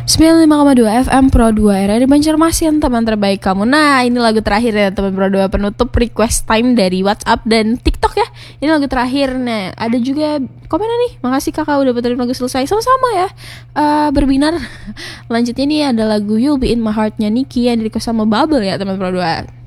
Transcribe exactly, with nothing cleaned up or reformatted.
sembilan puluh lima koma dua F M Pro dua R R I Banjarmasin, teman terbaik kamu. Nah, ini lagu terakhir ya teman Pro dua, penutup request time dari WhatsApp dan TikTok ya. Ini lagu terakhir. Nah, ada juga komenan nih. Makasih kakak udah puterin lagu selesai. Sama-sama ya. uh, Berbinar. Lanjutnya nih ada lagu You'll Be In My Heart-nya Niki yang di request sama Bubble ya teman Pro dua.